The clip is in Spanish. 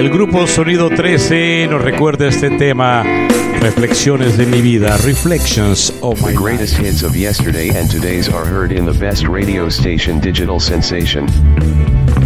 El grupo Sonido 13 nos recuerda este tema, Reflexiones de mi vida, Reflections of my The greatest life. hits of yesterday and today's are heard in the best radio station, Digital Sensation.